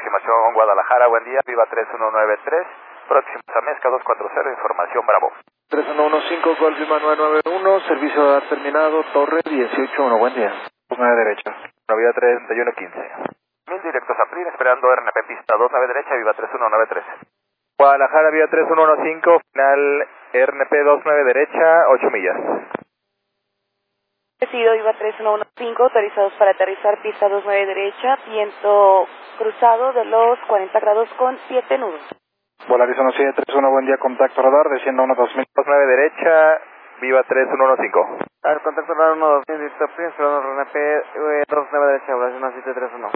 aproximación Guadalajara, buen día, Viva 3193, próximo a Mezca 240, información Bravo. 3115, Golf Lima 991, servicio ha terminado, Torre 181, buen día. 9 derecha. Viva 3115. 1000 directos a Plin, esperando RNP pista 29 derecha, Viva 3193. Guadalajara, vía 3115, final RNP 29 derecha, 8 millas. Recibido Viva 3115, autorizados para aterrizar pista 29 derecha, viento cruzado de los 40 grados con 7 nudos. Volaris 1731, buen día, contacto radar, desciendo 2000. 29 derecha, Viva 3115. Contacto radar 2000, directo a Plin, esperando RNP 29 derecha, Volaris 1731.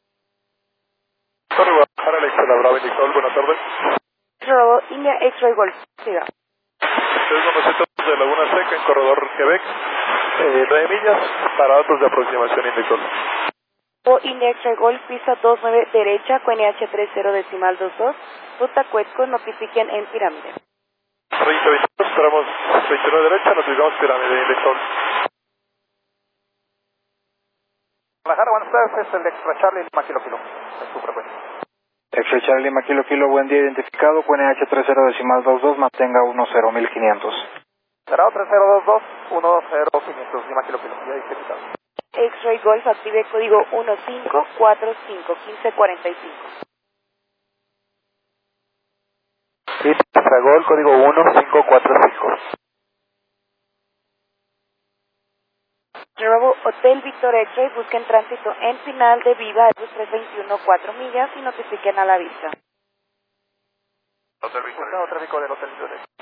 Torre Guadalajara, Alexa La Brava, Nicole, buenas tardes. Bravo, India X-Ray Golf, siga. Ustedes con nosotros de Laguna Seca, en corredor Quebec, 9 millas, para datos de aproximación Indicol. India X-Ray Golf, pista 29 derecha, QNH 30.22, ruta Cuetco, notifiquen en pirámide. 2022, esperamos 29 derecha, notificamos pirámide Indicol. Guadalajara, buenas tardes, es el Extra Charlie Lima Kilo Kilo, es su frecuencia. Extra Charlie Lima Kilo Kilo, buen día, identificado, QNH 30.22, mantenga 10.500. Será 3022, 10500, Lima Kilo Kilo, ya identificado. X-Ray Golf, active código 1545-1545. Sí, Extra código 1545. Bravo, Hotel Victor X-Ray, busquen tránsito en final de Viva Airbus 321, 4 millas y notifiquen a la vista. Hotel Victor. Tráfico del Hotel Victor.